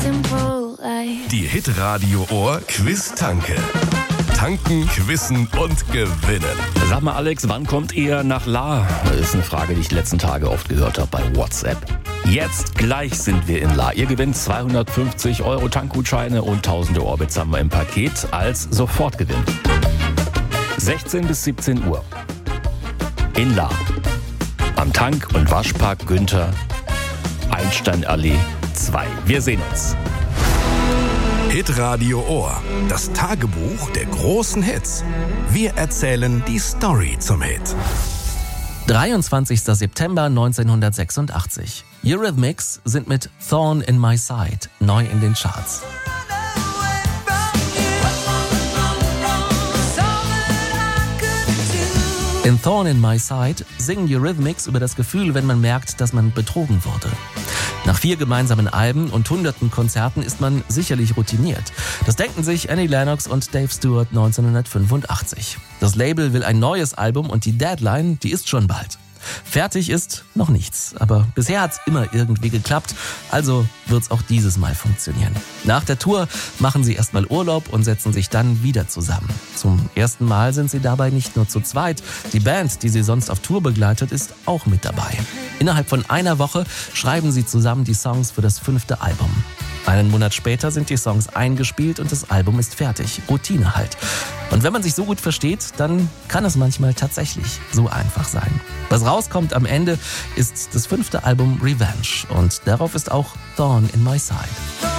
Die Hitradio Ohr Quiz Tanke. Tanken, quizzen und gewinnen. Sag mal Alex, wann kommt ihr nach La? Das ist eine Frage, die ich die letzten Tage oft gehört habe bei WhatsApp. Jetzt gleich sind wir in La. Ihr gewinnt 250 € Tankgutscheine und tausende Orbits haben wir im Paket als Sofortgewinn. 16 bis 17 Uhr. In La. Am Tank- und Waschpark Günther, Einsteinallee 2. Wir sehen uns. Hitradio Ohr. Das Tagebuch der großen Hits. Wir erzählen die Story zum Hit. 23. September 1986. Eurythmics sind mit Thorn in My Side neu in den Charts. In Thorn in My Side singen Eurythmics über das Gefühl, wenn man merkt, dass man betrogen wurde. Nach 4 gemeinsamen Alben und hunderten Konzerten ist man sicherlich routiniert. Das denken sich Annie Lennox und Dave Stewart 1985. Das Label will ein neues Album und die Deadline, die ist schon bald. Fertig ist noch nichts, aber bisher hat's immer irgendwie geklappt, also wird's auch dieses Mal funktionieren. Nach der Tour machen sie erstmal Urlaub und setzen sich dann wieder zusammen. Zum ersten Mal sind sie dabei nicht nur zu zweit, die Band, die sie sonst auf Tour begleitet, ist auch mit dabei. Innerhalb von einer Woche schreiben sie zusammen die Songs für das 5. Album. Einen Monat später sind die Songs eingespielt und das Album ist fertig. Routine halt. Und wenn man sich so gut versteht, dann kann es manchmal tatsächlich so einfach sein. Was rauskommt am Ende, ist das 5. Album Revenge. Und darauf ist auch Thorn in My Side.